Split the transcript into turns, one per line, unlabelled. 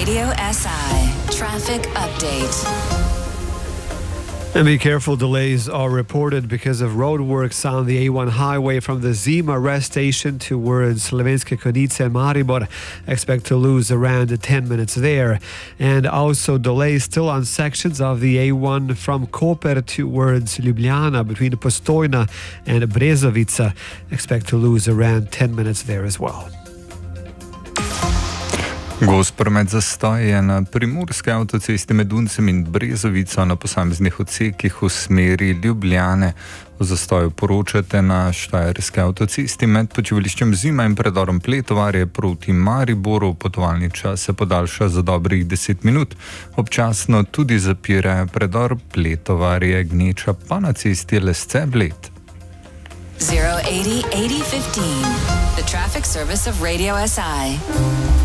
Radio SI traffic update.
And be careful, delays are reported because of roadworks on the A1 highway from the Zima rest station towards Slovenske Konjice and Maribor. Expect to lose around 10 minutes there. And also delays still on sections of the A1 from Koper towards Ljubljana between Postojna and Brezovica. Expect to lose around 10 minutes there as well.
Gost promet zastoj je na primorski avtocesti med Uncem in Brezovico na posameznih odsekih v smeri Ljubljane. O zastoju poročate na štajerski avtocesti med počivališčem Zima in predorom Pletovarje proti Mariboru. Potovalni čas se podaljša za dobrih 10 minut. Občasno tudi zapirajo predor Pletovarje Gneča pa na cesti Lesce-Bled.
080 8015, the traffic service of Radio SI.